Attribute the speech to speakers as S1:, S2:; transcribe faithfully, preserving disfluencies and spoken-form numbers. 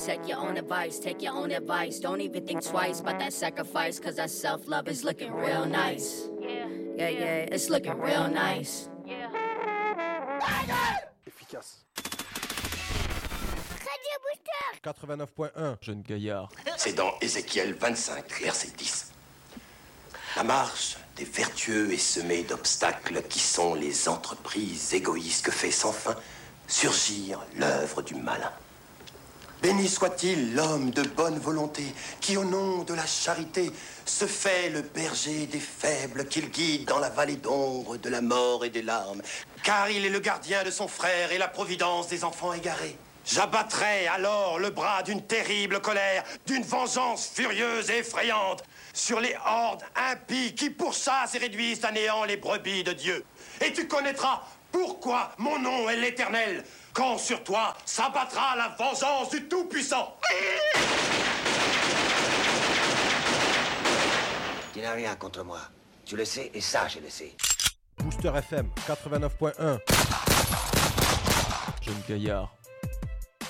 S1: Take your own advice, take your own advice. Don't even think twice about that sacrifice, cause that self-love is looking real nice. Yeah, yeah, yeah, it's looking real nice. Yeah.
S2: Efficace.
S3: Radio Booster
S2: quatre-vingt-neuf point un, jeune gaillard.
S4: C'est dans Ézéchiel vingt-cinq, verset dix. La marche des vertueux est semée d'obstacles qui sont les entreprises égoïstes que fait sans fin surgir l'œuvre du malin. Béni soit-il l'homme de bonne volonté qui, au nom de la charité, se fait le berger des faibles qu'il guide dans la vallée d'ombre de la mort et des larmes. Car il est le gardien de son frère et la providence des enfants égarés. J'abattrai alors le bras d'une terrible colère, d'une vengeance furieuse et effrayante sur les hordes impies qui pourchassent et réduisent à néant les brebis de Dieu. Et tu connaîtras pourquoi mon nom est l'Éternel, quand sur toi s'abattra la vengeance du Tout-Puissant.
S5: Tu n'as rien contre moi. Tu le sais et ça, je le sais.
S2: Booster F M quatre-vingt-neuf point un. Jeune gaillard.